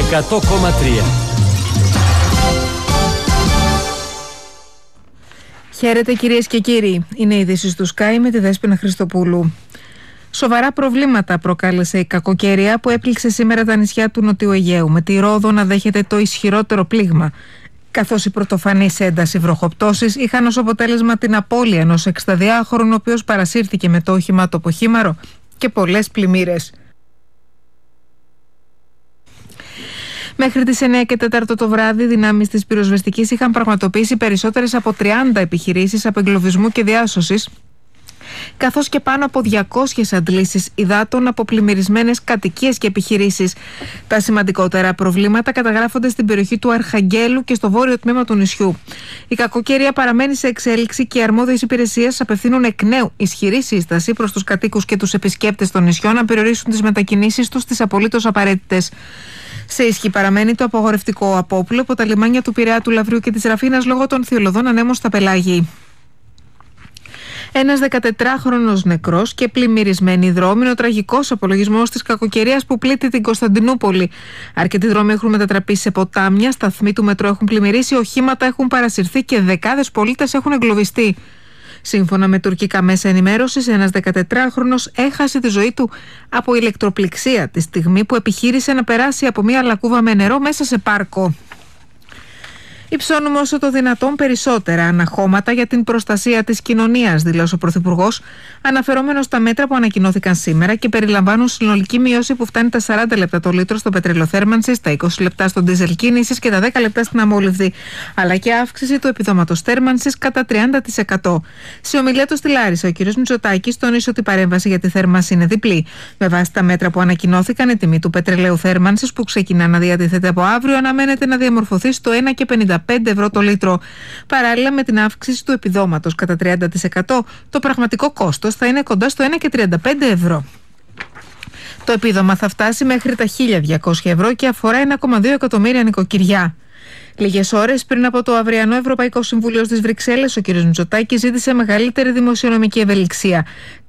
100,3. Χαίρετε κυρίες και κύριοι. Είναι οι ειδήσεις του Sky με τη Δέσποινα Χριστοπούλου. Σοβαρά προβλήματα προκάλεσε η κακοκαιρία που έπληξε σήμερα τα νησιά του Νοτιού Αιγαίου, με τη Ρόδο να δέχεται το ισχυρότερο πλήγμα, καθώς οι πρωτοφανείς ένταση βροχοπτώσεις είχαν ως αποτέλεσμα την απώλεια ενός 62χρονου, ο οποίος παρασύρθηκε με το όχημα το ποχήμαρο και πολλές πλημμύρες. Μέχρι τις 9 και 4 το βράδυ, δυνάμεις της πυροσβεστικής είχαν πραγματοποιήσει περισσότερες από 30 επιχειρήσεις απεγκλωβισμού και διάσωσης, καθώς και πάνω από 200 αντλήσεις υδάτων από πλημμυρισμένες κατοικίες και επιχειρήσεις. Τα σημαντικότερα προβλήματα καταγράφονται στην περιοχή του Αρχαγγέλου και στο βόρειο τμήμα του νησιού. Η κακοκαιρία παραμένει σε εξέλιξη και οι αρμόδιες υπηρεσίες απευθύνουν εκ νέου ισχυρή σύσταση προς τους κατοίκους και τους επισκέπτες των νησιών να περιορίσουν τις μετακινήσεις τους στις απολύτως απαραίτητες. Σε ισχύ παραμένει το απαγορευτικό απόπλου από τα λιμάνια του Πειραιά, του Λαυριού και της Ραφίνας λόγω των θειολωδών ανέμων στα πελάγη. Ένας 14χρονος νεκρός και πλημμυρισμένοι δρόμοι είναι ο τραγικός απολογισμός της κακοκαιρίας που πλήττει την Κωνσταντινούπολη. Αρκετοί δρόμοι έχουν μετατραπεί σε ποτάμια, σταθμοί του μετρό έχουν πλημμυρίσει, οχήματα έχουν παρασυρθεί και δεκάδες πολίτες έχουν εγκλωβιστεί. Σύμφωνα με τουρκικά μέσα ενημέρωσης, ένας 14χρονος έχασε τη ζωή του από ηλεκτροπληξία τη στιγμή που επιχείρησε να περάσει από μια λακκούβα με νερό μέσα σε πάρκο. Υψώνουμε όσο το δυνατόν περισσότερα αναχώματα για την προστασία της κοινωνίας, δήλωσε ο Πρωθυπουργός, αναφερόμενος στα μέτρα που ανακοινώθηκαν σήμερα και περιλαμβάνουν συνολική μείωση που φτάνει τα 40 λεπτά το λίτρο στο πετρελαιοθέρμανσης, τα 20 λεπτά στο ντίζελ κίνησης και τα 10 λεπτά στην αμόλυβδη, αλλά και αύξηση του επιδόματος θέρμανσης κατά 30%. Σε ομιλία του στη Λάρισα, ο κ. Μητσοτάκης τόνισε ότι η παρέμβαση για τη θέρμανση είναι διπλή. Με βάση τα μέτρα που ανακοινώθηκαν, η τιμή του πετρελαίου θέρμανσης που ξεκινά να διατίθεται από αύριο αναμένεται να διαμορφωθεί στο 1,55 ευρώ το λίτρο. Παράλληλα με την αύξηση του επιδόματος κατά 30%, το πραγματικό κόστος θα είναι κοντά στο 1,35 ευρώ. Το επίδομα θα φτάσει μέχρι τα 1.200 ευρώ και αφορά 1,2 εκατομμύρια νοικοκυριά. Λίγες ώρες πριν από το αυριανό Ευρωπαϊκό Συμβούλιο στις Βρυξέλλες, ο κ. Μητσοτάκης ζήτησε μεγαλύτερη δημοσιονομική ευελιξία.